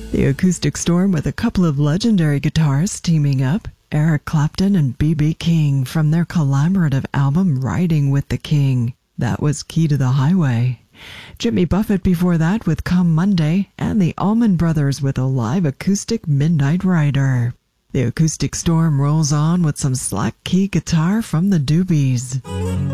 The Acoustic Storm with a couple of legendary guitarists teaming up, Eric Clapton and B.B. King, from their collaborative album Riding with the King. That was Key to the Highway. Jimmy Buffett before that with Come Monday, and the Allman Brothers with a live acoustic Midnight Rider. The Acoustic Storm rolls on with some slack key guitar from the Doobies.